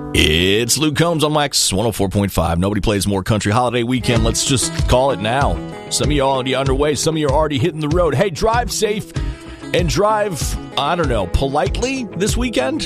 It's Luke Combs on Wax 104.5. Nobody plays more country holiday weekend. Let's just call it now. Some of you are already underway. Some of you are already hitting the road. Hey, drive safe and drive, politely this weekend.